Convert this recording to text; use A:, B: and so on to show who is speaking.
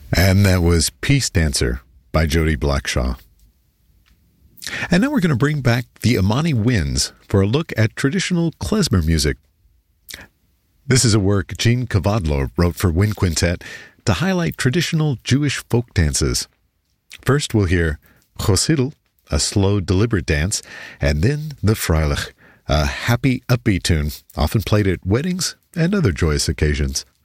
A: And that was Peace Dancer by Jody Blackshaw. And now we're going to bring back the Amani Winds for a look at traditional klezmer music. This is a work Gene Kavadlo wrote for Wind Quintet to highlight traditional Jewish folk dances. First we'll hear Chosidl, a slow, deliberate dance, and then the Freilich, a happy, upbeat tune, often played at weddings and other joyous occasions.